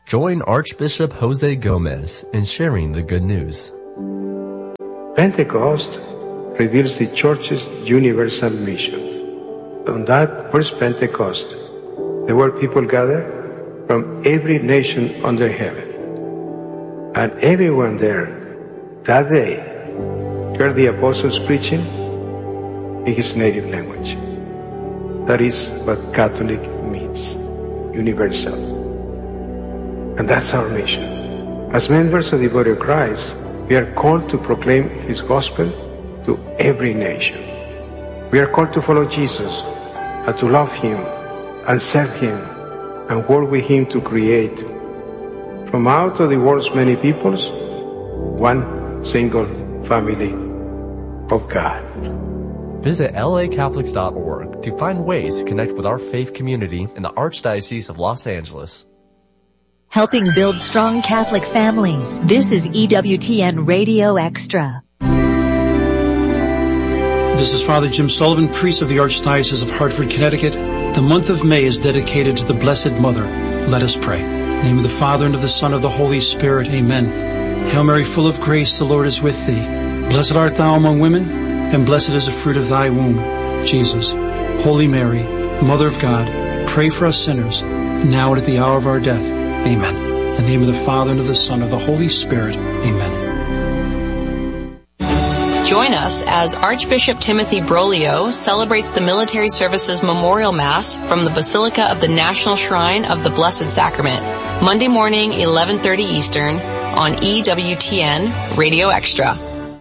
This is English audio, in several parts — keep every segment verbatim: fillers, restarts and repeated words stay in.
Join Archbishop Jose Gomez in sharing the good news. Pentecost reveals the Church's universal mission. On that first Pentecost, there were people gathered from every nation under heaven. And everyone there that day heard the apostles preaching in his native language. That is what Catholic means, universal. And that's our mission. As members of the body of Christ, we are called to proclaim his gospel to every nation. We are called to follow Jesus and to love him and serve him and work with him to create from out of the world's many peoples one single family of God. Visit L A Catholics dot org to find ways to connect with our faith community in the Archdiocese of Los Angeles. Helping build strong Catholic families. This is E W T N Radio Extra. This is Father Jim Sullivan, priest of the Archdiocese of Hartford, Connecticut. The month of May is dedicated to the Blessed Mother. Let us pray. In the name of the Father, and of the Son, and of the Holy Spirit. Amen. Hail Mary, full of grace, the Lord is with thee. Blessed art thou among women, and blessed is the fruit of thy womb, Jesus. Holy Mary, Mother of God, pray for us sinners, now and at the hour of our death. Amen. In the name of the Father, and of the Son, and of the Holy Spirit. Amen. Join us as Archbishop Timothy Broglio celebrates the Military Services Memorial Mass from the Basilica of the National Shrine of the Blessed Sacrament, Monday morning, eleven thirty Eastern, on E W T N Radio Extra.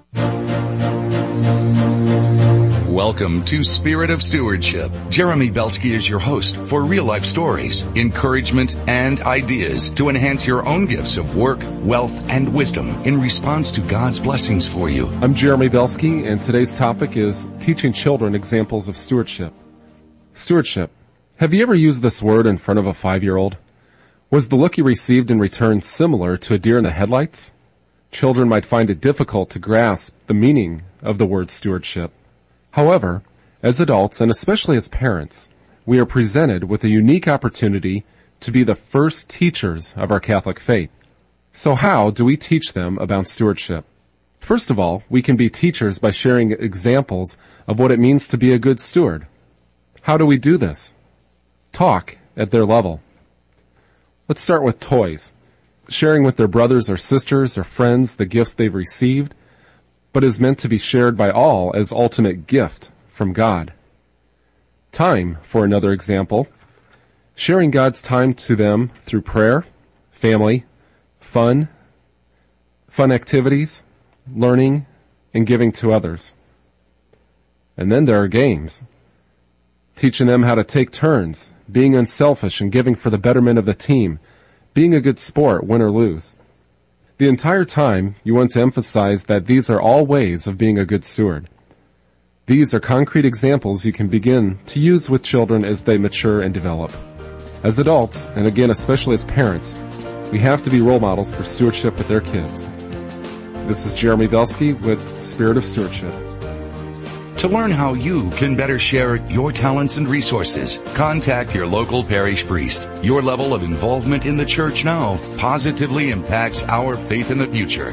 Welcome to Spirit of Stewardship. Jeremy Belsky is your host for real-life stories, encouragement, and ideas to enhance your own gifts of work, wealth, and wisdom in response to God's blessings for you. I'm Jeremy Belsky, and today's topic is teaching children examples of stewardship. Stewardship. Have you ever used this word in front of a five-year-old? Was the look you received in return similar to a deer in the headlights? Children might find it difficult to grasp the meaning of the word stewardship. However, as adults, and especially as parents, we are presented with a unique opportunity to be the first teachers of our Catholic faith. So how do we teach them about stewardship? First of all, we can be teachers by sharing examples of what it means to be a good steward. How do we do this? Talk at their level. Let's start with toys. Sharing with their brothers or sisters or friends the gifts they've received, but is meant to be shared by all as ultimate gift from God. Time, for another example. Sharing God's time to them through prayer, family, fun, fun activities, learning, and giving to others. And then there are games. Teaching them how to take turns, being unselfish and giving for the betterment of the team, being a good sport, win or lose. The entire time, you want to emphasize that these are all ways of being a good steward. These are concrete examples you can begin to use with children as they mature and develop. As adults, and again especially as parents, we have to be role models for stewardship with their kids. This is Jeremy Belsky with Spirit of Stewardship. To learn how you can better share your talents and resources, contact your local parish priest. Your level of involvement in the church now positively impacts our faith in the future.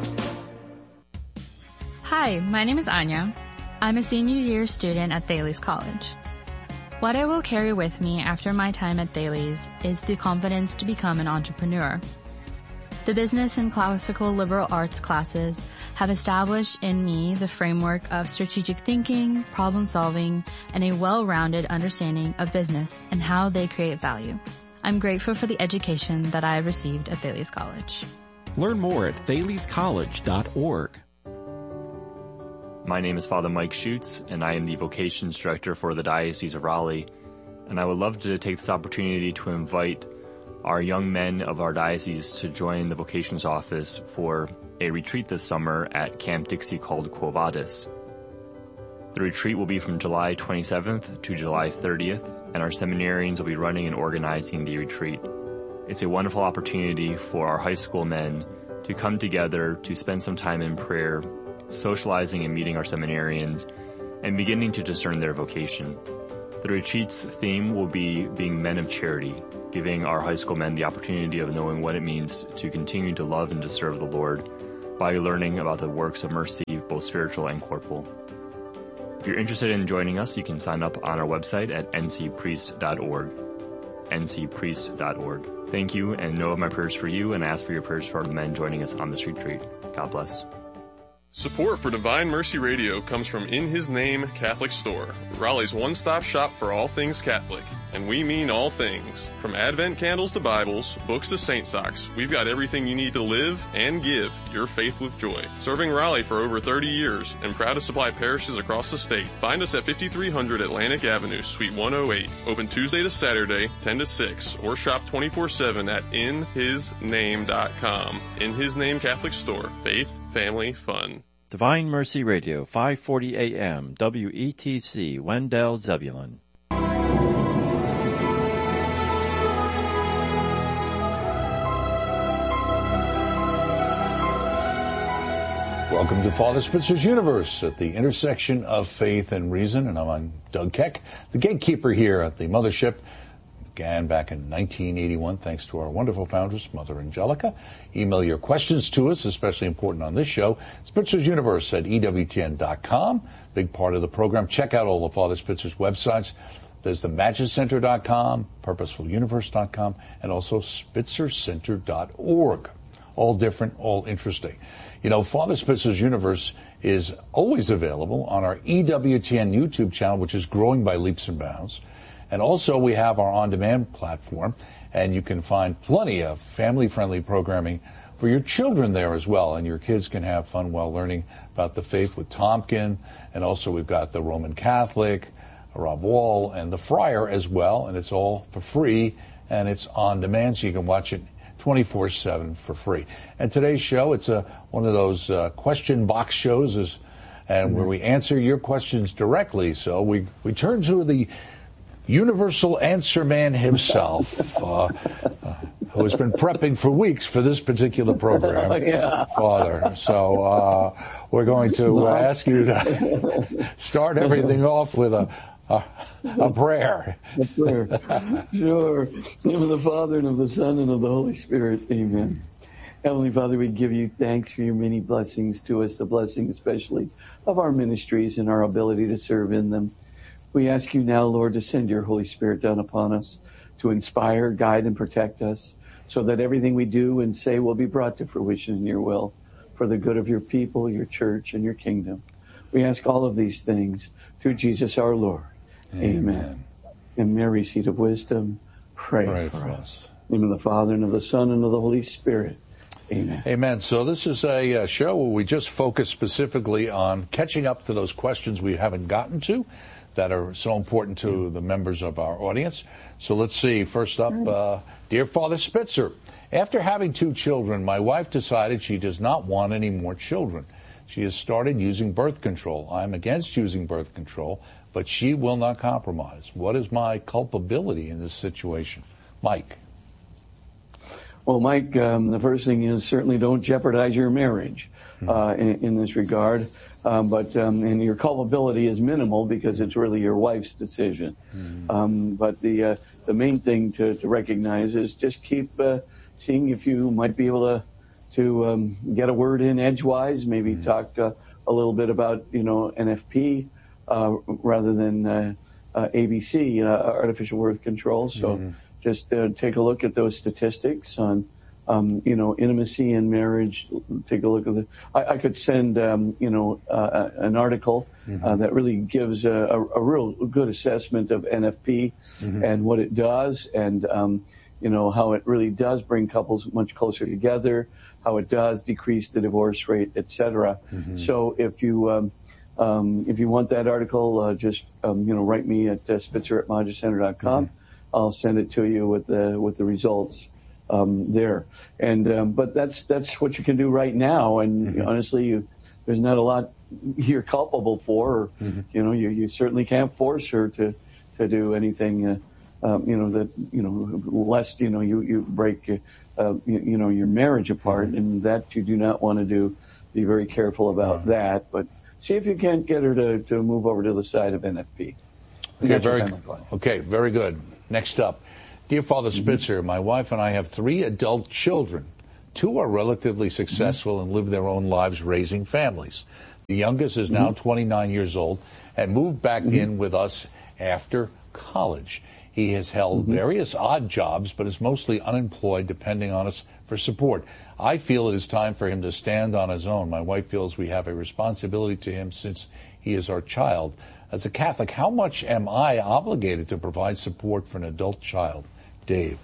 Hi, my name is Anya. I'm a senior year student at Thales College. What I will carry with me after my time at Thales is the confidence to become an entrepreneur. The business and classical liberal arts classes have established in me the framework of strategic thinking, problem solving, and a well-rounded understanding of business and how they create value. I'm grateful for the education that I have received at Thales College. Learn more at thales college dot org. My name is Father Mike Schutz, and I am the Vocations Director for the Diocese of Raleigh. And I would love to take this opportunity to invite our young men of our diocese to join the vocations office for a retreat this summer at Camp Dixie called Quo Vadis. The retreat will be from July twenty-seventh to July thirtieth, and our seminarians will be running and organizing the retreat. It's a wonderful opportunity for our high school men to come together to spend some time in prayer, socializing and meeting our seminarians, and beginning to discern their vocation. The retreat's theme will be being men of charity, giving our high school men the opportunity of knowing what it means to continue to love and to serve the Lord by learning about the works of mercy, both spiritual and corporal. If you're interested in joining us, you can sign up on our website at n c priest dot org. n c priest dot org. Thank you, and know of my prayers for you, and ask for your prayers for the men joining us on this retreat. God bless. Support for Divine Mercy Radio comes from In His Name Catholic Store, Raleigh's one-stop shop for all things Catholic. And we mean all things. From Advent candles to Bibles, books to saint socks, we've got everything you need to live and give your faith with joy. Serving Raleigh for over thirty years and proud to supply parishes across the state. Find us at fifty-three hundred Atlantic Avenue, Suite one oh eight. Open Tuesday to Saturday, ten to six, or shop twenty-four seven at in his name dot com. In His Name Catholic Store. Faith, family, fun. Divine Mercy Radio, five forty A M, W E T C, Wendell, Zebulon. Welcome to Father Spitzer's Universe at the intersection of faith and reason, and I'm Doug Keck, the gatekeeper here at the Mothership. Began back in nineteen eighty-one, thanks to our wonderful foundress, Mother Angelica. Email your questions to us, especially important on this show, Spitzer's Universe at E W T N dot com, big part of the program. Check out all the Father Spitzer's websites. There's the Magid Center dot com, Purposeful Universe dot com, and also Spitzer Center dot org. All different, all interesting. You know, Father Spitzer's Universe is always available on our E W T N YouTube channel, which is growing by leaps and bounds. And also we have our on-demand platform, and you can find plenty of family-friendly programming for your children there as well, and your kids can have fun while learning about the faith with Tompkin, and also we've got the Roman Catholic, Rob Wall, and the Friar as well, and it's all for free, and it's on demand, so you can watch it twenty-four seven for free. And today's show, it's a one of those uh, question box shows, is, and mm-hmm. where we answer your questions directly. So we, we turn to the Universal Answer Man himself, uh, uh, who has been prepping for weeks for this particular program, oh, yeah. Father. So uh, we're going to uh, ask you to start everything off with a a, a prayer. A prayer. Sure. In the name of the Father, and of the Son, and of the Holy Spirit. Amen. Heavenly Father, we give you thanks for your many blessings to us, the blessing especially of our ministries and our ability to serve in them. We ask you now, Lord, to send your Holy Spirit down upon us to inspire, guide, and protect us so that everything we do and say will be brought to fruition in your will for the good of your people, your church, and your kingdom. We ask all of these things through Jesus our Lord. Amen. Amen. And Mary, seat of wisdom, pray, pray for, for us. us. In the name of the Father, and of the Son, and of the Holy Spirit. Amen. Amen. So this is a uh, show where we just focus specifically on catching up to those questions we haven't gotten to that are so important to the members of our audience. So let's see. First up, uh, Dear Father Spitzer, after having two children, my wife decided she does not want any more children. She has started using birth control. I'm against using birth control, but she will not compromise. What is my culpability in this situation? Mike. Well, Mike, um, the first thing is certainly don't jeopardize your marriage uh, in, in this regard. Um, but um, and your culpability is minimal because it's really your wife's decision. Mm-hmm. Um, but the uh, the main thing to, to recognize is just keep uh, seeing if you might be able to to um, get a word in edgewise. Maybe mm-hmm. talk uh, a little bit about you know N F P uh, rather than uh, uh, A B C, uh, artificial birth control. So mm-hmm. just uh, take a look at those statistics on. Um, you know, intimacy in marriage. Take a look at the. I, I could send, um, you know, uh, an article mm-hmm. uh, that really gives a, a, a real good assessment of N F P mm-hmm. and what it does, and um, you know how it really does bring couples much closer together, how it does decrease the divorce rate, et cetera. Mm-hmm. So if you um, um, if you want that article, uh, just um, you know write me at uh, Spitzer at Magid Center dot com. Mm-hmm. I'll send it to you with the with the results. Um, there, and um, but that's that's what you can do right now. And mm-hmm. honestly, you, there's not a lot you're culpable for. Or, mm-hmm. You know, you, you certainly can't force her to to do anything. Uh, um, you know that you know lest you know you you break uh, you, you know your marriage apart, mm-hmm. and that you do not want to do. Be very careful about mm-hmm. that. But see if you can't get her to to move over to the side of N F P. Okay, very, okay, very good. Next up. Dear Father Spitzer, mm-hmm. my wife and I have three adult children. Two are relatively successful mm-hmm. and live their own lives raising families. The youngest is now mm-hmm. twenty-nine years old and moved back mm-hmm. in with us after college. He has held mm-hmm. various odd jobs, but is mostly unemployed, depending on us for support. I feel it is time for him to stand on his own. My wife feels we have a responsibility to him since he is our child. As a Catholic, how much am I obligated to provide support for an adult child? Dave.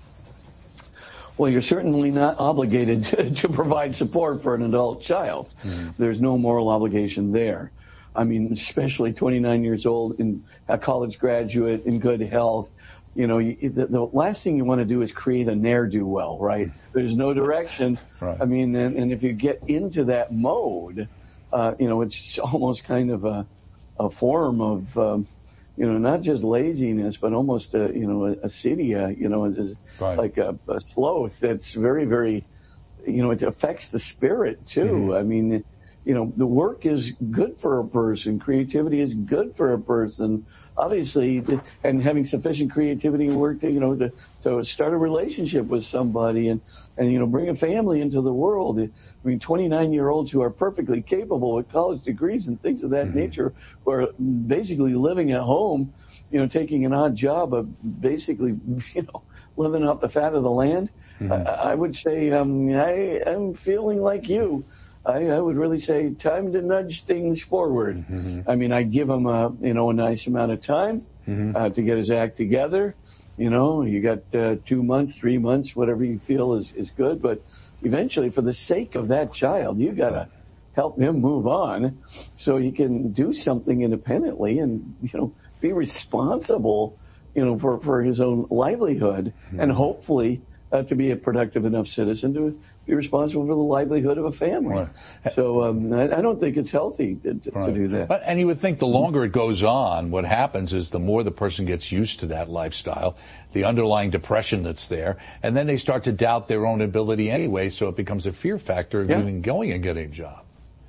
Well, you're certainly not obligated to, to provide support for an adult child. Mm-hmm. There's no moral obligation there. I mean, especially twenty-nine years old, in a college graduate, in good health. You know, you, the, the last thing you want to do is create a ne'er-do-well, right? There's no direction. Right. I mean, and, and if you get into that mode, uh, you know, it's almost kind of a, a form of, um, you know, not just laziness, but almost a, you know, a, a acedia, you know, right. like a, a sloth that's very, very, you know, it affects the spirit too. Mm-hmm. I mean, you know, the work is good for a person. Creativity is good for a person. Obviously, and having sufficient creativity and work to, you know, to, to start a relationship with somebody and, and, you know, bring a family into the world. I mean, twenty-nine-year-olds who are perfectly capable with college degrees and things of that mm-hmm. nature who are basically living at home, you know, taking an odd job of basically, you know, living off the fat of the land. Mm-hmm. I, I would say um, I am feeling like you. I, I would really say time to nudge things forward. Mm-hmm. I mean, I'd give him a, you know, a nice amount of time mm-hmm. uh, to get his act together. You know, you got uh, two months, three months, whatever you feel is, is good. But eventually, for the sake of that child, you got to help him move on so he can do something independently and, you know, be responsible, you know, for, for his own livelihood mm-hmm. and hopefully uh, to be a productive enough citizen to be responsible for the livelihood of a family. Right. So um, I, I don't think it's healthy to, to, right. to do that. But, and you would think the longer it goes on, what happens is the more the person gets used to that lifestyle, the underlying depression that's there, and then they start to doubt their own ability anyway, so it becomes a fear factor of yeah. even going and getting a job.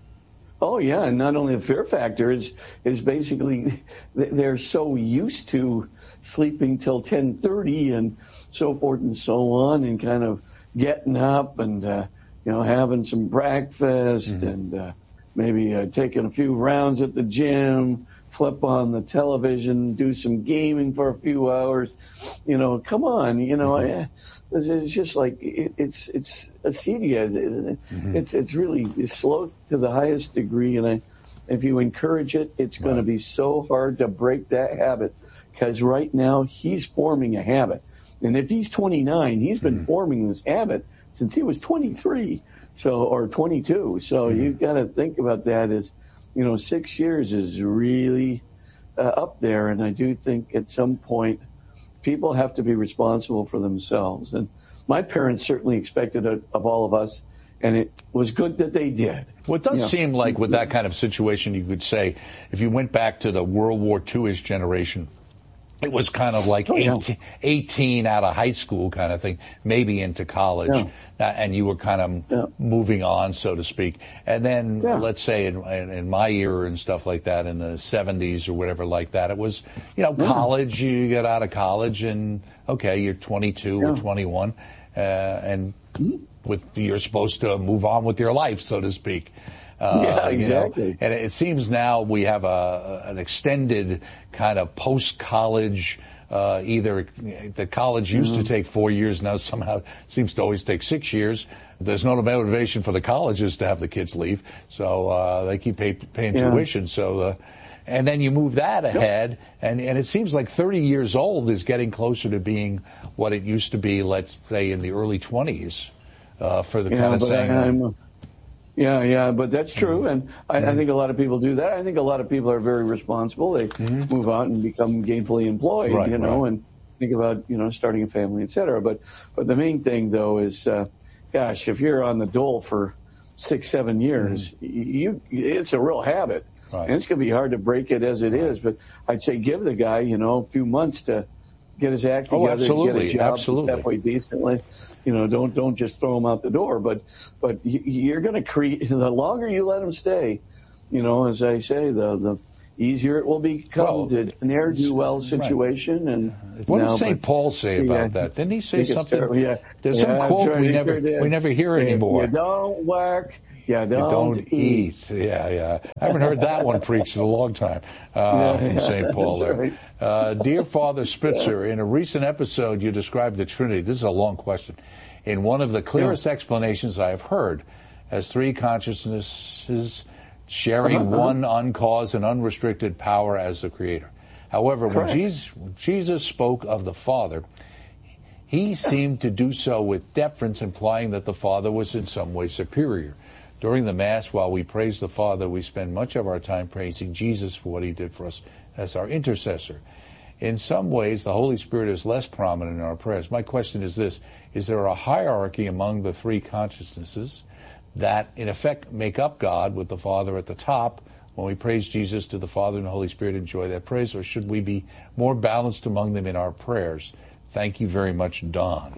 Oh, yeah, and not only the fear factor, is is basically they're so used to sleeping till ten thirty and so forth and so on, and kind of getting up and, uh, you know, having some breakfast mm-hmm. and uh, maybe uh, taking a few rounds at the gym, flip on the television, do some gaming for a few hours. You know, come on, you know, mm-hmm. I, it's just like, it, it's it's acedia, isn't it? Mm-hmm. It's, it's really it's slow to the highest degree, and I, if you encourage it, it's right. going to be so hard to break that habit, because right now he's forming a habit. And if he's twenty-nine, he's been mm-hmm. forming this habit since he was twenty-three, so or twenty-two. So mm-hmm. you've got to think about that as, you know, six years is really uh, up there. And I do think at some point people have to be responsible for themselves. And my parents certainly expected it of all of us, and it was good that they did. Well, it does yeah. seem like with that kind of situation, you could say, if you went back to the World War Two-ish generation, it was kind of like oh, eighteen, yeah. eighteen out of high school kind of thing, maybe into college, yeah. uh, and you were kind of yeah. moving on, so to speak. And then, yeah. let's say in, in, in my era and stuff like that, in the seventies or whatever like that, it was, you know, yeah. college, you get out of college and, okay, you're twenty-two yeah. or twenty-one, uh, and mm-hmm. with you're supposed to move on with your life, so to speak. Uh, yeah, exactly. You know, and it seems now we have a, an extended kind of post-college, uh, either the college used mm-hmm. to take four years, now somehow seems to always take six years. There's no motivation for the colleges to have the kids leave, so uh, they keep pay, paying yeah. tuition. So, uh, and then you move that ahead, yep. and, and it seems like thirty years old is getting closer to being what it used to be, let's say, in the early twenties, uh, for the yeah, kind of saying. I'm, Yeah, yeah, but that's true, and I, mm-hmm. I think a lot of people do that. I think a lot of people are very responsible. They mm-hmm. move out and become gainfully employed, right, you know, right. and think about, you know, starting a family, et cetera. But, but the main thing, though, is, uh, gosh, if you're on the dole for six, seven years, mm-hmm. you, it's a real habit, right. and it's going to be hard to break it as it right. is. But I'd say give the guy, you know, a few months to get his act together, oh, absolutely. get a job absolutely. halfway decently. You know, don't don't just throw him out the door. But but you're going to create. The longer you let him stay, you know, as I say, the the easier it will become. Well, to an ne'er-do-well situation. Right. And what now, did Saint Paul say about yeah, that? Didn't he say something? Terrible, yeah. There's yeah, some quote right, we never sure we never hear yeah, anymore. You don't work. Yeah, don't, you don't eat. eat. Yeah, yeah. I haven't heard that one preached in a long time uh, yeah, from Saint Paul. There. Right. Uh, dear Father Spitzer, in a recent episode you described the Trinity. This is a long question. In one of the clearest yeah. explanations I have heard, as three consciousnesses sharing uh-huh. one uncaused and unrestricted power as the Creator. However, when Jesus, when Jesus spoke of the Father, he seemed to do so with deference, implying that the Father was in some way superior. During the Mass, while we praise the Father, we spend much of our time praising Jesus for what he did for us as our intercessor. In some ways, the Holy Spirit is less prominent in our prayers. My question is this: is there a hierarchy among the three consciousnesses that, in effect, make up God, with the Father at the top? When we praise Jesus, do the Father and the Holy Spirit enjoy that praise, or should we be more balanced among them in our prayers? Thank you very much, Don.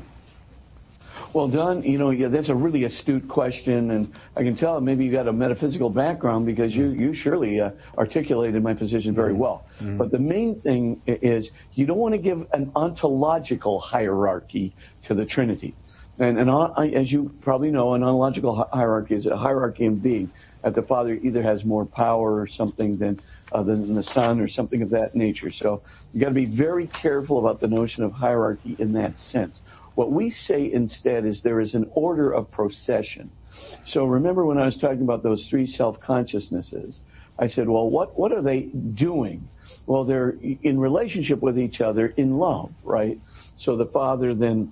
Well, Don, you know, yeah, that's a really astute question, and I can tell maybe you got a metaphysical background because you, you surely uh, articulated my position very well. Mm-hmm. But the main thing is you don't want to give an ontological hierarchy to the Trinity. And, and I, as you probably know, an ontological hierarchy is a hierarchy in being, that the Father either has more power or something than uh, than the Son or something of that nature. So you got to be very careful about the notion of hierarchy in that sense. What we say instead is there is an order of procession. So remember when I was talking about those three self-consciousnesses, I said, well, what, what are they doing? Well, they're in relationship with each other in love, right? So the Father then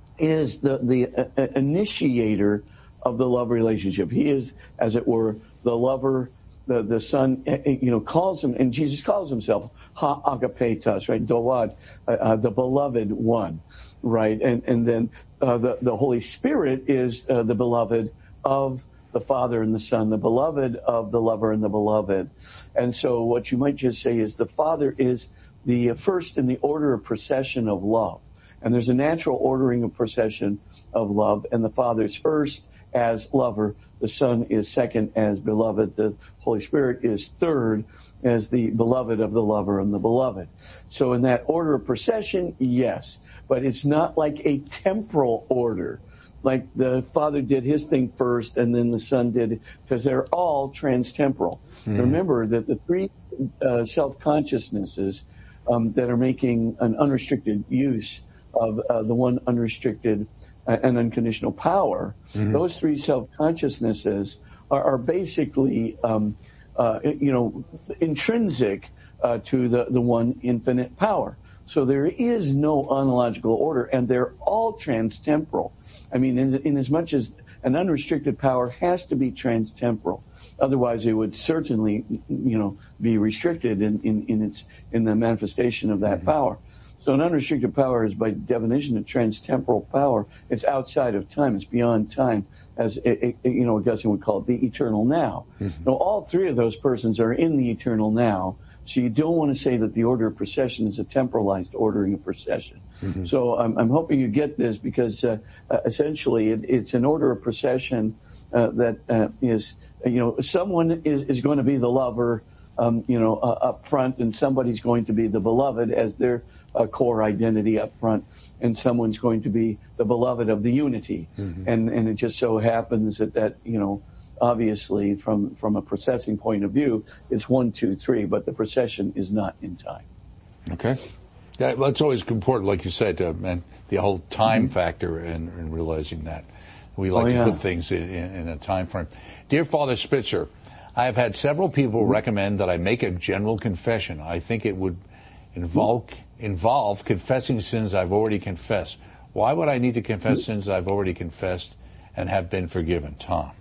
is the, the uh, initiator of the love relationship. He is, as it were, the lover. The, the Son, you know, calls him, and Jesus calls himself Ha Agapetos, right? Doad, uh, uh, the beloved one, right? And and then uh, the the Holy Spirit is uh, the beloved of the Father and the Son, the beloved of the lover and the beloved. And so, what you might just say is the Father is the first in the order of procession of love, and there's a natural ordering of procession of love, and the Father is first as lover. The Son is second as beloved. The Holy Spirit is third as the beloved of the lover and the beloved. So in that order of procession, yes. But it's not like a temporal order. Like the Father did his thing first and then the Son did, because they're all trans-temporal. Mm-hmm. Remember that the three uh, self-consciousnesses um, that are making an unrestricted use of uh, the one unrestricted uh, and unconditional power, mm-hmm. those three self-consciousnesses are, are basically, um, uh, you know, intrinsic uh, to the, the one infinite power. So there is no ontological order, and they're all trans-temporal. I mean, in, in as much as an unrestricted power has to be trans-temporal, otherwise it would certainly, you know, be restricted in, in, in its in the manifestation of that mm-hmm. power. So an unrestricted power is, by definition, a trans-temporal power. It's outside of time. It's beyond time, as it, it, you know, Augustine would call it the eternal now. Mm-hmm. Now, all three of those persons are in the eternal now. So you don't want to say that the order of procession is a temporalized ordering of procession. Mm-hmm. So I'm, I'm hoping you get this, because uh, uh, essentially it, it's an order of procession uh, that uh, is, you know, someone is, is going to be the lover, um, you know, uh, up front, and somebody's going to be the beloved as their uh, core identity up front, and someone's going to be the beloved of the unity. Mm-hmm. And, and it just so happens that that, you know, obviously, from, from a processing point of view, it's one, two, three, but the procession is not in time. Okay. Yeah, well, it's always important, like you said, uh, and the whole time mm-hmm. factor in, in realizing that. We like oh, to yeah. put things in, in, in a time frame. Dear Father Spitzer, I have had several people mm-hmm. recommend that I make a general confession. I think it would involve, mm-hmm. involve confessing sins I've already confessed. Why would I need to confess mm-hmm. sins I've already confessed and have been forgiven? Tom.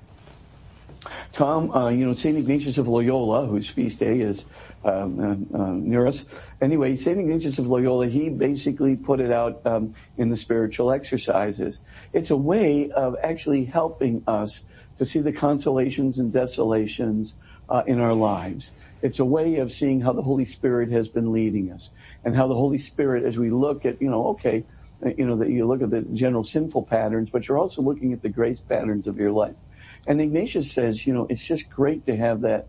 Tom, uh, you know, Saint Ignatius of Loyola, whose feast day is um, uh, uh, near us. Anyway, Saint Ignatius of Loyola, he basically put it out um, in the spiritual exercises. It's a way of actually helping us to see the consolations and desolations uh, in our lives. It's a way of seeing how the Holy Spirit has been leading us, and how the Holy Spirit, as we look at, you know, okay, you know, that you look at the general sinful patterns, but you're also looking at the grace patterns of your life. And Ignatius says, you know, it's just great to have that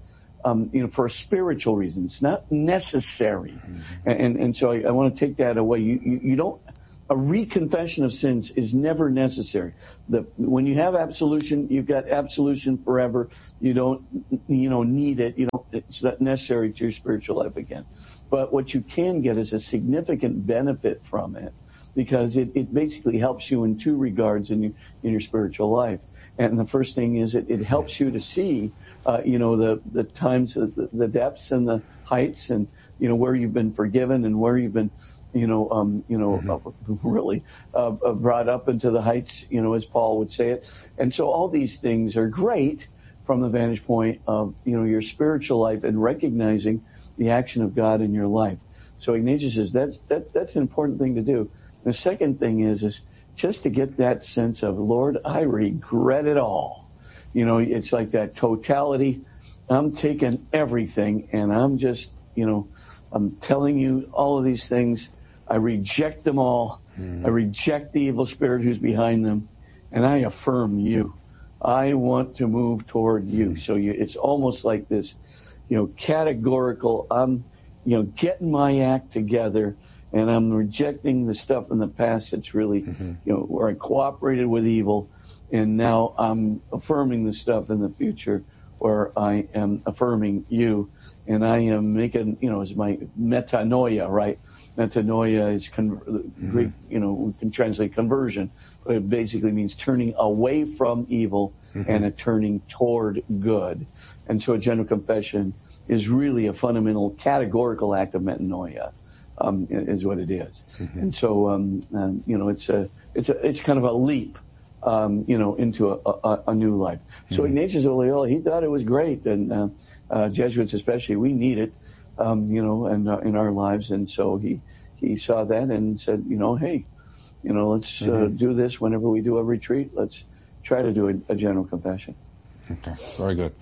um, you know, for a spiritual reason. It's not necessary. Mm-hmm. And, and so I, I want to take that away. You, you, you don't, a reconfession of sins is never necessary. The, when you have absolution, you've got absolution forever. You don't, you know, need it. You don't, it's not necessary to your spiritual life again. But what you can get is a significant benefit from it, because it, it basically helps you in two regards in your, in your spiritual life. And the first thing is it, it helps you to see, uh, you know, the, the times, the, the depths and the heights, and, you know, where you've been forgiven and where you've been, you know, um, you know, mm-hmm. uh, really uh, brought up into the heights, you know, as Paul would say it. And so all these things are great from the vantage point of, you know, your spiritual life and recognizing the action of God in your life. So Ignatius says that's, that, that's an important thing to do. The second thing is, is just to get that sense of, Lord, I regret it all. You know, it's like that totality. I'm taking everything and I'm just, you know, I'm telling you all of these things. I reject them all. Mm. I reject the evil spirit who's behind them, and I affirm you. I want to move toward you. So you, it's almost like this, you know, categorical, I'm, you know, getting my act together, and I'm rejecting the stuff in the past that's really, mm-hmm. you know, where I cooperated with evil, and now I'm affirming the stuff in the future where I am affirming you, and I am making, you know, it's my metanoia, right? Metanoia is con- mm-hmm. Greek, you know, we can translate conversion, but it basically means turning away from evil mm-hmm. and a turning toward good. And so a general confession is really a fundamental categorical act of metanoia, um, is what it is. Mm-hmm. And so, um, um, you know, it's a, it's a, it's kind of a leap, um, you know, into a, a, a new life. Mm-hmm. So Ignatius of Loyola, he thought it was great, and uh, uh, Jesuits especially, we need it. Um, you know, and uh, in our lives, and so he he saw that and said, you know, hey, you know, let's mm-hmm. uh, do this whenever we do a retreat. Let's try to do a, a general confession. Okay, very good.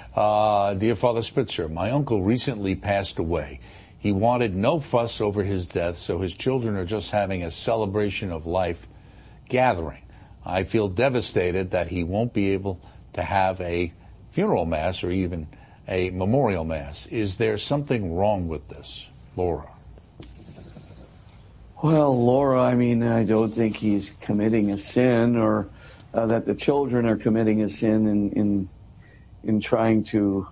Uh, dear Father Spitzer, my uncle recently passed away. He wanted no fuss over his death, so his children are just having a celebration of life gathering. I feel devastated that he won't be able to have a funeral mass or even a memorial mass. Is there something wrong with this? Laura. Well, Laura, I mean, I don't think he's committing a sin, or uh, that the children are committing a sin in, in, in trying to,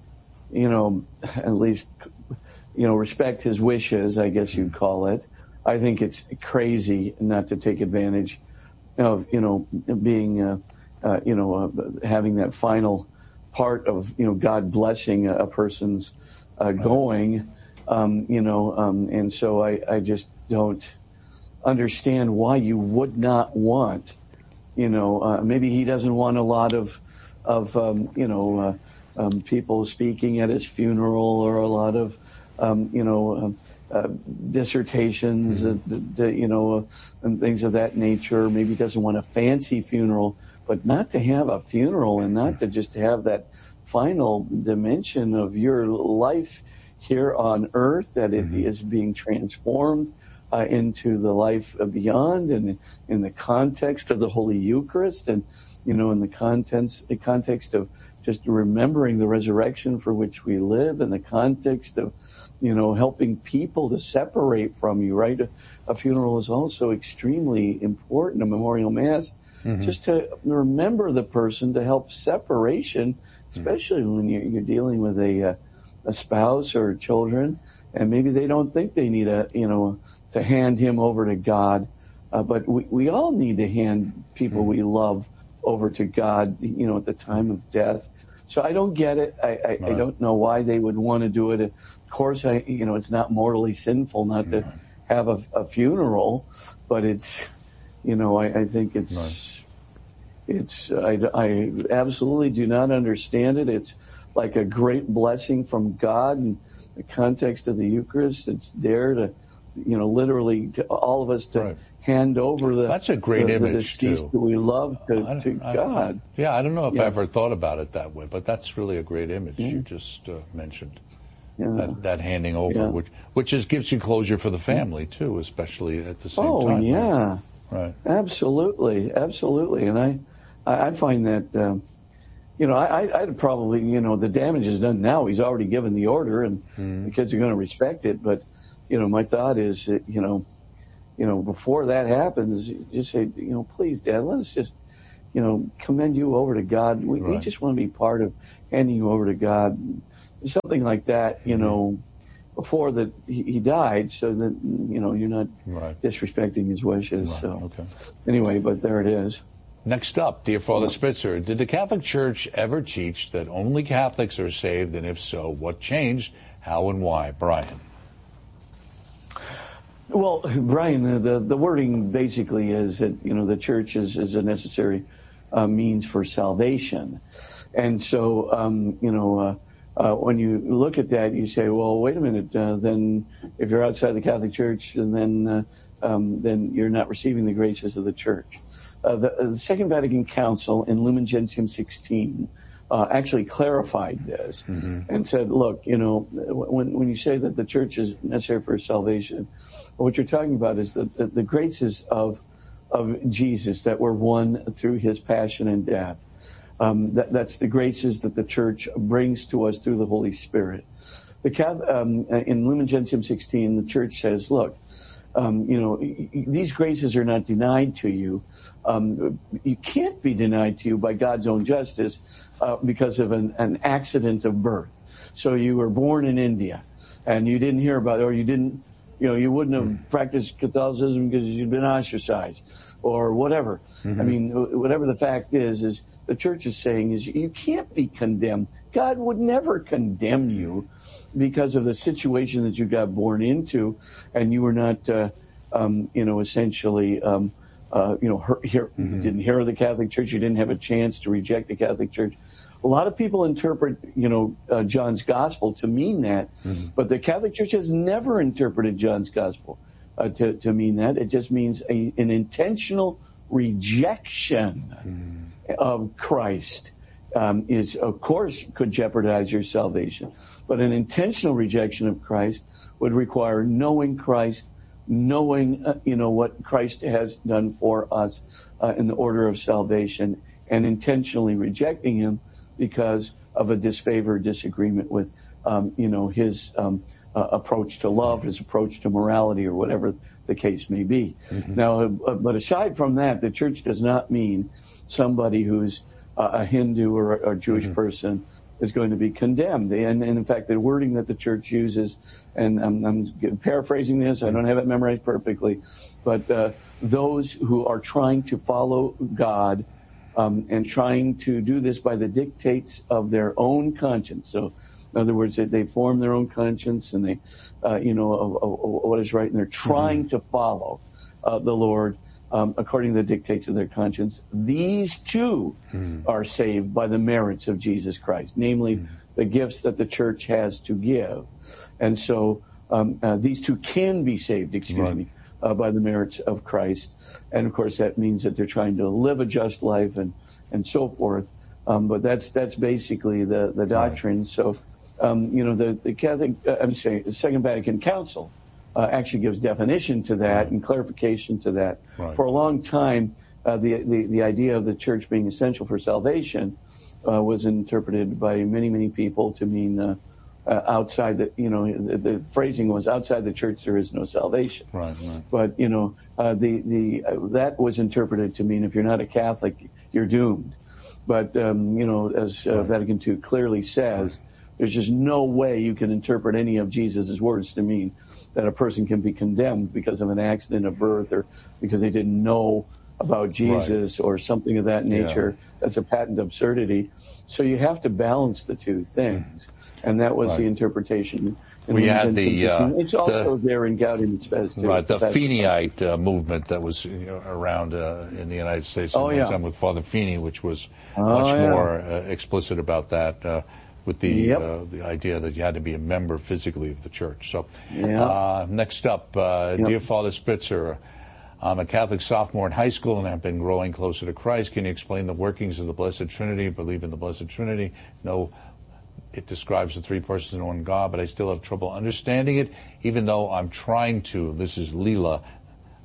you know, at least, you know, respect his wishes, I guess you'd call it. I think it's crazy not to take advantage of, you know, being, uh, uh, you know, uh, having that final part of, you know, God blessing a, a person's uh, going, um, you know, um, and so I, I just don't understand why you would not want, you know, uh, maybe he doesn't want a lot of, of um, you know, uh, um, people speaking at his funeral, or a lot of, um, you know, uh, uh, dissertations, mm-hmm. uh, d- d- you know, uh, and things of that nature. Maybe he doesn't want a fancy funeral. But not to have a funeral, and not to just have that final dimension of your life here on earth, that it mm-hmm. is being transformed uh, into the life beyond, and in the context of the Holy Eucharist, and, you know, in the contents, the context of just remembering the resurrection for which we live, in the context of, you know, helping people to separate from you, right? A, a funeral is also extremely important, a memorial mass. Mm-hmm. Just to remember the person, to help separation, especially mm-hmm. when you're, you're dealing with a uh, a spouse or children, and maybe they don't think they need a, you know, to hand him over to God, uh, but we, we all need to hand people mm-hmm. we love over to God, you know, at the time of death. So I don't get it. I, I, right. I don't know why they would want to do it. Of course, I, you know, it's not morally sinful not to right. have a, a funeral, but it's, you know, I, I think it's, right. it's, I, I absolutely do not understand it. It's like a great blessing from God in the context of the Eucharist. It's there to, you know, literally to all of us to right. hand over the, that's a great the, image the deceased too. that we love to, to I, God. I, yeah, I don't know if yeah. I ever thought about it that way, but that's really a great image yeah. you just uh, mentioned. Yeah. That, that handing over, yeah. which which just gives you closure for the family too, especially at the same oh, time. Oh yeah, right. Absolutely, absolutely. And I, I find that, um, you know, I, I'd probably, you know, the damage is done now. He's already given the order, and mm. the kids are going to respect it. But, you know, my thought is, that, you know, you know, before that happens, just say, you know, please, Dad, let us just, you know, commend you over to God. We, right. we just want to be part of handing you over to God. Something like that, you know, before that he, he died, so that, you know, you're not right. disrespecting his wishes. Right. So okay. Anyway, but there it is. Next up, dear Father Spitzer, did the Catholic Church ever teach that only Catholics are saved? And if so, what changed, how and why? Brian. Well, Brian, the, the wording basically is that, you know, the church is, is a necessary uh, means for salvation. And so, um, you know, uh, uh, when you look at that, you say, well, wait a minute, uh, then if you're outside the Catholic Church, and then uh, um, then you're not receiving the graces of the church. Uh, the, uh, the Second Vatican Council in Lumen Gentium sixteen uh, actually clarified this mm-hmm. and said, look, you know, when, when you say that the church is necessary for salvation, what you're talking about is the, the, the graces of of Jesus that were won through his passion and death. Um, that, that's the graces that the church brings to us through the Holy Spirit. The Catholic, um, in Lumen Gentium sixteen, the church says, look, um, you know, these graces are not denied to you. Um, you can't be denied to you by God's own justice uh, because of an, an accident of birth. So you were born in India, and you didn't hear about it, or you didn't, you know, you wouldn't have mm. practiced Catholicism because you'd been ostracized, or whatever. Mm-hmm. I mean, whatever the fact is, is the church is saying is you can't be condemned. God would never condemn you because of the situation that you got born into, and you were not, uh, um, you know, essentially, um, uh, you know, hear, hear, mm-hmm. didn't hear of the Catholic Church. You didn't have a chance to reject the Catholic Church. A lot of people interpret, you know, uh, John's Gospel to mean that, mm-hmm. but the Catholic Church has never interpreted John's Gospel uh, to, to mean that. It just means a, an intentional rejection mm-hmm. of Christ. Um, is, of course, could jeopardize your salvation. But an intentional rejection of Christ would require knowing Christ, knowing, uh, you know, what Christ has done for us uh, in the order of salvation, and intentionally rejecting him because of a disfavor, disagreement with, um, you know, his um, uh, approach to love, his approach to morality, or whatever the case may be. Mm-hmm. Now, uh, but aside from that, the church does not mean somebody who's a Hindu or a Jewish mm-hmm. person is going to be condemned. And, and in fact, the wording that the church uses, and I'm, I'm paraphrasing this, I don't have it memorized perfectly, but uh, those who are trying to follow God um, and trying to do this by the dictates of their own conscience. So, in other words, they, they form their own conscience, and they, uh, you know, of, of, of what is right, and they're trying mm-hmm. to follow uh, the Lord Um, according to the dictates of their conscience. These too mm. are saved by the merits of Jesus Christ, namely mm. the gifts that the church has to give. And so um, uh, these two can be saved, excuse right. me, uh, by the merits of Christ. And of course that means that they're trying to live a just life and, and so forth. Um, but that's that's basically the, the doctrine. Right. So, um, you know, the, the Catholic, uh, I'm saying, the Second Vatican Council Uh, actually gives definition to that and clarification to that. Right. For a long time, uh, the, the the idea of the church being essential for salvation uh, was interpreted by many many people to mean uh, uh, outside the you know the, the phrasing was outside the church there is no salvation. Right. right. But you know uh, the the uh, that was interpreted to mean if you're not a Catholic, you're doomed. But um, you know as uh, right. Vatican Two clearly says, right. there's just no way you can interpret any of Jesus' words to mean that a person can be condemned because of an accident of birth or because they didn't know about Jesus right. or something of that nature. Yeah. That's a patent absurdity. So you have to balance the two things. And that was right. the interpretation. We had the, uh, it's also the, there in Gaudium et Spes too. Right, the Feeneyite uh, movement that was you know, around uh, in the United States at oh, one yeah. time with Father Feeney, which was oh, much yeah. more uh, explicit about that. Uh, with the yep. uh, the idea that you had to be a member physically of the church. So, yeah. uh, next up, uh, yep. dear Father Spitzer, I'm a Catholic sophomore in high school and have been growing closer to Christ. Can you explain the workings of the Blessed Trinity? I believe in the Blessed Trinity. No, it describes the three persons in one God, but I still have trouble understanding it, even though I'm trying to. This is Leela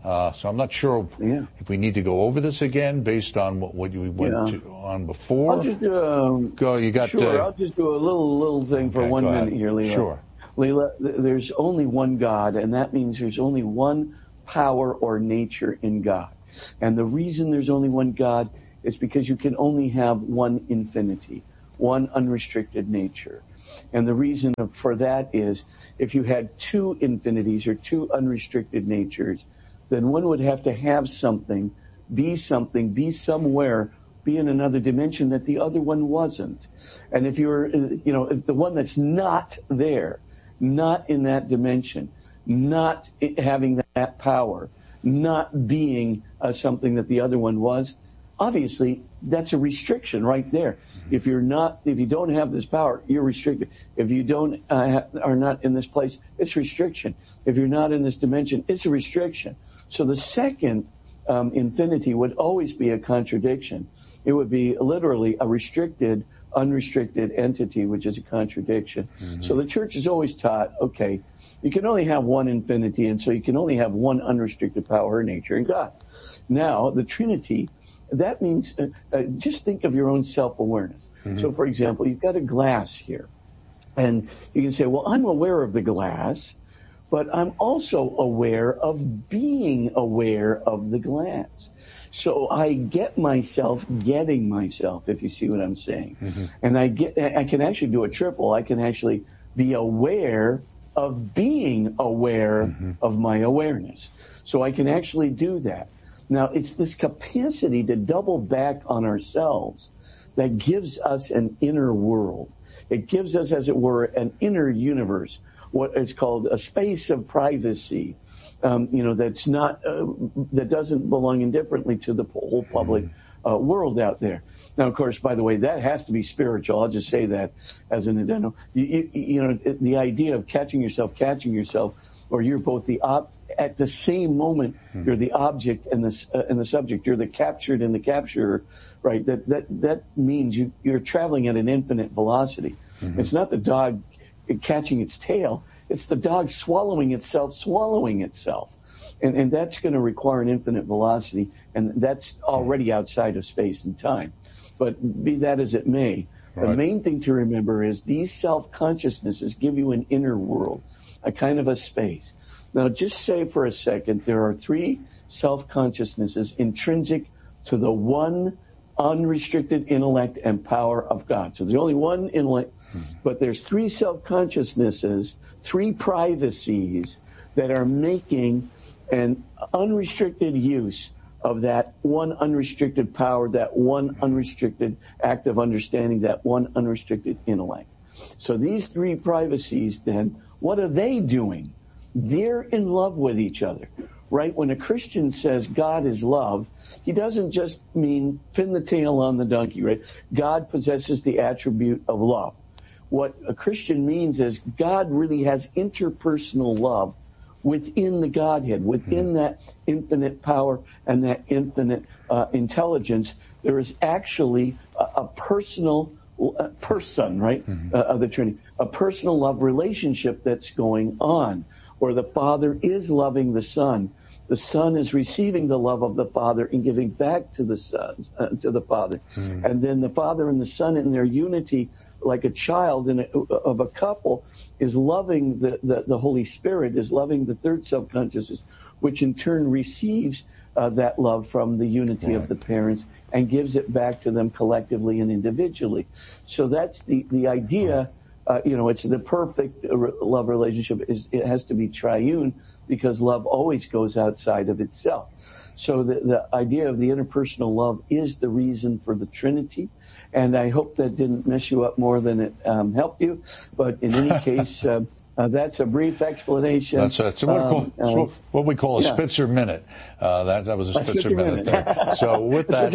Uh, so I'm not sure yeah. if we need to go over this again based on what, what you went yeah. to, on before. I'll just do um, go. You got. Sure. Uh, I'll just do a little little thing for okay, one go minute ahead. here, Leela. Sure. Leela, there's only one God, and that means there's only one power or nature in God. And the reason there's only one God is because you can only have one infinity, one unrestricted nature. And the reason for that is if you had two infinities or two unrestricted natures, then one would have to have something, be something, be somewhere, be in another dimension that the other one wasn't. And if you're, you know, if the one that's not there, not in that dimension, not having that power, not being uh, something that the other one was, obviously that's a restriction right there. If you're not, if you don't have this power, you're restricted. If you don't uh, ha- are not in this place, it's restriction. If you're not in this dimension, it's a restriction. So the second um, infinity would always be a contradiction. It would be literally a restricted, unrestricted entity, which is a contradiction. Mm-hmm. So the church has always taught, okay, you can only have one infinity, and so you can only have one unrestricted power or nature in God. Now, the Trinity, that means, uh, uh, just think of your own self-awareness. Mm-hmm. So, for example, you've got a glass here, and you can say, well, I'm aware of the glass, but I'm also aware of being aware of the glass. So I get myself getting myself, if you see what I'm saying. Mm-hmm. And I get, I can actually do a triple. I can actually be aware of being aware mm-hmm. of my awareness. So I can actually do that. Now, it's this capacity to double back on ourselves that gives us an inner world. It gives us, as it were, an inner universe, what is called a space of privacy, um, you know, that's not, uh, that doesn't belong indifferently to the whole public uh, world out there. Now, of course, by the way, that has to be spiritual. I'll just say that as an addendum. You, you, you know, the idea of catching yourself, catching yourself, or you're both the op- at the same moment, you're the object and the uh, and the subject. You're the captured and the capturer, right? That that that means you you're traveling at an infinite velocity. Mm-hmm. It's not the dog catching its tail. It's the dog swallowing itself, swallowing itself, and and that's going to require an infinite velocity, and that's already outside of space and time. But be that as it may, right. The main thing to remember is these self-consciousnesses give you an inner world, a kind of a space. Now, just say for a second, there are three self-consciousnesses intrinsic to the one unrestricted intellect and power of God. So there's only one intellect, but there's three self-consciousnesses, three privacies that are making an unrestricted use of that one unrestricted power, that one unrestricted act of understanding, that one unrestricted intellect. So these three privacies, then, what are they doing? They're in love with each other, right? When a Christian says God is love, he doesn't just mean pin the tail on the donkey, right? God possesses the attribute of love. What a Christian means is God really has interpersonal love within the Godhead, within that infinite power and that infinite uh, intelligence. There is actually a, a personal uh, person, right, mm-hmm. uh, of the Trinity, a personal love relationship that's going on, where the Father is loving the Son. The Son is receiving the love of the Father and giving back to the Son, uh, to the Father. Mm. And then the Father and the Son in their unity, like a child in a, of a couple, is loving the, the, the Holy Spirit, is loving the third self-consciousness, which in turn receives uh, that love from the unity right. of the parents and gives it back to them collectively and individually. So that's the, the idea. Uh, you know, it's the perfect love relationship. Is it has to be triune because love always goes outside of itself. So the, the idea of the interpersonal love is the reason for the Trinity. And I hope that didn't mess you up more than it um, helped you. But in any case, uh, uh, that's a brief explanation. That's, that's what, um, we call, uh, what we call a yeah. Spitzer minute. Uh, that, that was a, a Spitzer, Spitzer minute, minute there. So with that,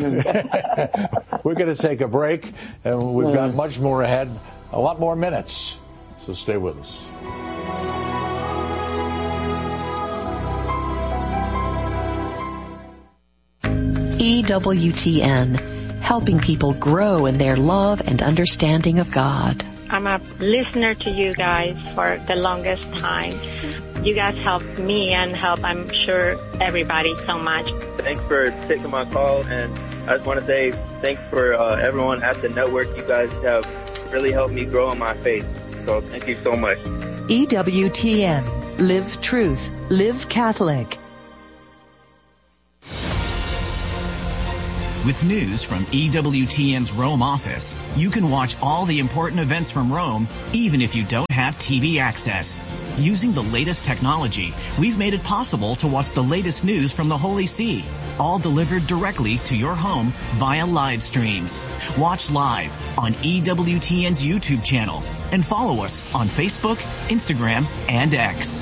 we're, we're going to take a break, and we've got much more ahead. A lot more minutes, so stay with us. E W T N, helping people grow in their love and understanding of God. I'm a listener to you guys for the longest time. you guys help me and help, I'm sure, everybody so much. Thanks for taking my call, and I just want to say thanks for uh, everyone at the network. You guys have really helped me grow in my faith. So thank you so much. E W T N. Live truth. Live Catholic. With news from E W T N's Rome office, you can watch all the important events from Rome, even if you don't have T V access. Using the latest technology, we've made it possible to watch the latest news from the Holy See, all delivered directly to your home via live streams. Watch live on E W T N's YouTube channel and follow us on Facebook, Instagram, and X.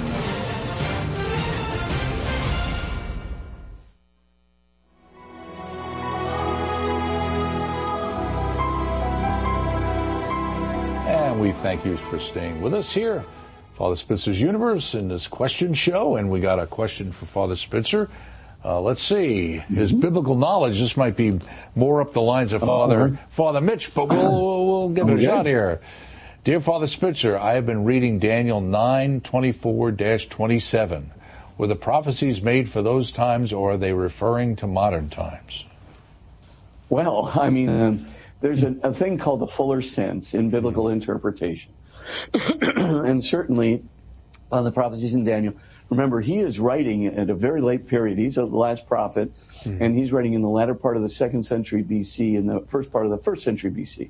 And we thank you for staying with us here, Father Spitzer's Universe, in this question show. And we got a question for Father Spitzer. Uh, let's see, his mm-hmm. biblical knowledge, this might be more up the lines of Father uh, Father Mitch, but we'll, we'll, we'll give it a shot here. Dear Father Spitzer, I have been reading Daniel nine twenty-four dash twenty-seven. Were the prophecies made for those times, or are they referring to modern times? Well, I mean, um, there's a, a thing called the fuller sense in biblical interpretation. And certainly on the prophecies in Daniel, remember, he is writing at a very late period. He's the last prophet, mm-hmm. and he's writing in the latter part of the second century B C and the first part of the first century B C.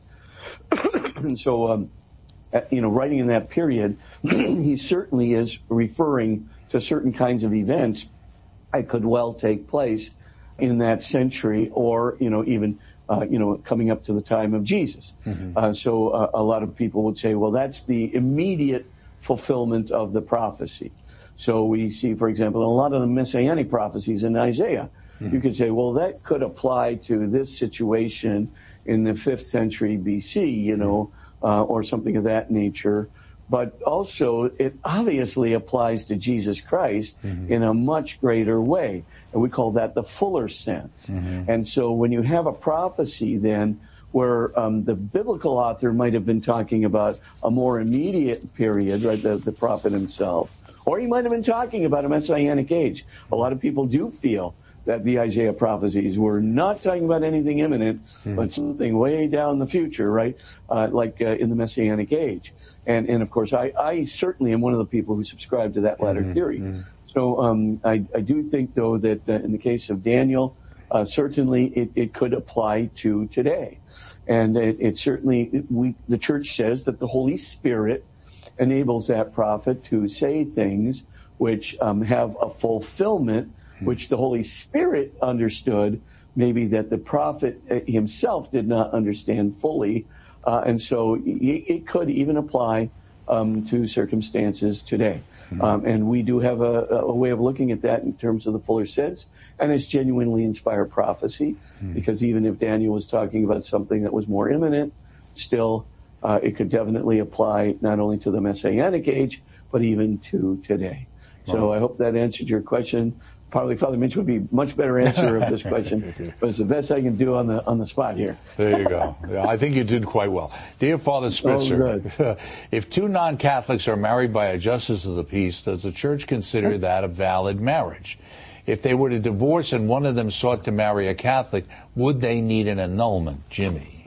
And so, um, you know, writing in that period, he certainly is referring to certain kinds of events that could well take place in that century, or, you know, even, uh, you know, coming up to the time of Jesus. Mm-hmm. Uh, so uh, a lot of people would say, well, that's the immediate fulfillment of the prophecy. So we see, for example, a lot of the messianic prophecies in Isaiah. Mm-hmm. You could say, well, that could apply to this situation in the fifth century B C, you know, uh, or something of that nature. But also, it obviously applies to Jesus Christ mm-hmm. in a much greater way. And we call that the fuller sense. Mm-hmm. And so when you have a prophecy then where um, the biblical author might have been talking about a more immediate period, right, the, the prophet himself, or he might have been talking about a messianic age. A lot of people do feel that the Isaiah prophecies were not talking about anything imminent, mm-hmm. but something way down the future, right? Uh, like uh, in the messianic age. And, and of course, I, I certainly am one of the people who subscribe to that latter mm-hmm. theory. Mm-hmm. So um, I, I do think, though, that uh, in the case of Daniel, uh, certainly it, it could apply to today. And it, it certainly, it, we, the church says that the Holy Spirit enables that prophet to say things which um, have a fulfillment, which the Holy Spirit understood, maybe that the prophet himself did not understand fully. Uh, and so it, it could even apply um, to circumstances today. Mm-hmm. Um, and we do have a, a way of looking at that in terms of the fuller sense, and it's genuinely inspired prophecy, mm-hmm. because even if Daniel was talking about something that was more imminent, still uh, it could definitely apply not only to the Messianic age, but even to today. So I hope that answered your question. Probably Father Mitch would be much better answer of this question, but it's the best I can do on the on the spot here. There you go. Yeah, I think you did quite well. Dear Father Spitzer, oh, if two non-Catholics are married by a justice of the peace, does the Church consider that a valid marriage? If they were to divorce and one of them sought to marry a Catholic, would they need an annulment? Jimmy.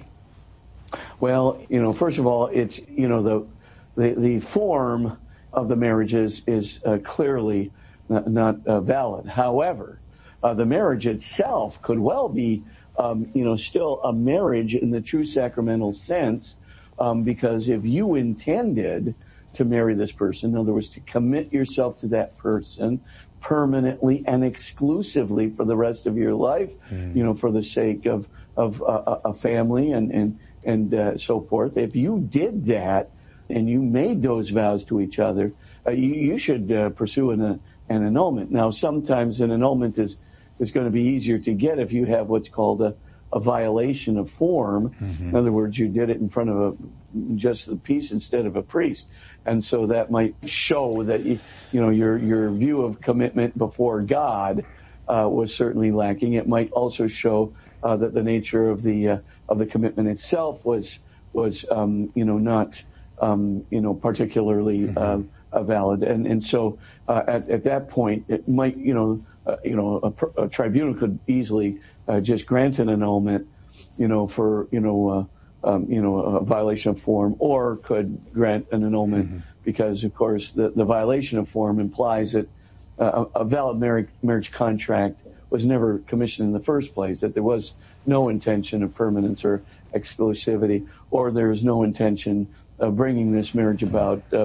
Well, you know, first of all, it's, you know, the the, the form of the marriages is uh, clearly not, not uh, valid. However, uh, the marriage itself could well be, um, you know, still a marriage in the true sacramental sense, um, because if you intended to marry this person, in other words, to commit yourself to that person permanently and exclusively for the rest of your life, mm. you know, for the sake of of uh, a family and and and uh, so forth. If you did that and you made those vows to each other, uh, you, you should uh, pursue an, uh, an annulment. Now, sometimes an annulment is, is going to be easier to get if you have what's called a, a violation of form. Mm-hmm. In other words, you did it in front of a just the peace instead of a priest. And so that might show that, you, you know, your, your view of commitment before God uh, was certainly lacking. It might also show uh, that the nature of the, uh, of the commitment itself was, was, um, you know, not, Um, you know, particularly uh, uh, valid. And and so uh, at at that point, it might you know uh, you know a, a tribunal could easily uh, just grant an annulment, you know for you know. Uh, Um, you know, a violation of form, or could grant an annulment mm-hmm. because, of course, the, the violation of form implies that uh, a valid marriage, marriage contract was never commissioned in the first place, that there was no intention of permanence or exclusivity, or there's no intention of bringing this marriage about uh,